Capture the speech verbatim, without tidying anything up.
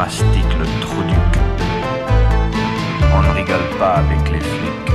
mastique le trou du cul. On ne rigole pas avec les flics.